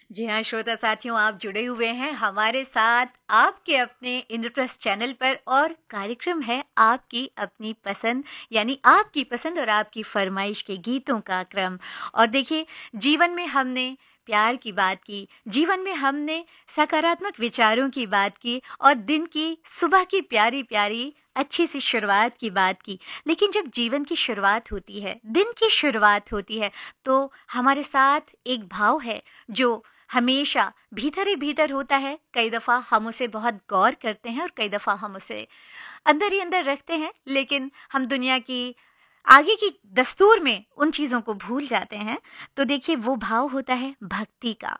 जी हाँ, श्रोता साथियों, आप जुड़े हुए हैं हमारे साथ आपके अपने इंद्रप्रस्थ चैनल पर और कार्यक्रम है आपकी अपनी पसंद, यानी आपकी पसंद और आपकी फरमाइश के गीतों का क्रम। और देखिए, जीवन में हमने प्यार की बात की, जीवन में हमने सकारात्मक विचारों की बात की और दिन की सुबह की प्यारी-प्यारी अच्छी सी शुरुआत की बात की। लेकिन जब जीवन की शुरुआत होती है, दिन की शुरुआत होती है, तो हमारे साथ एक भाव है जो हमेशा भीतर ही भीतर होता है। कई दफ़ा हम उसे बहुत गौर करते हैं और कई दफ़ा हम उसे अंदर ही अंदर रखते हैं, लेकिन हम दुनिया की आगे की दस्तूर में उन चीज़ों को भूल जाते हैं। तो देखिए, वो भाव होता है भक्ति का।